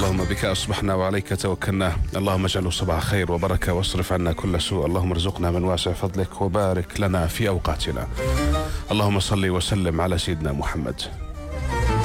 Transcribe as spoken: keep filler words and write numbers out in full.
اللهم بك أصبحنا وعليك توكلنا، اللهم اجعله صباح خير وبركة واصرف عنا كل سوء، اللهم ارزقنا من واسع فضلك وبارك لنا في أوقاتنا. اللهم صل وسلم على سيدنا محمد.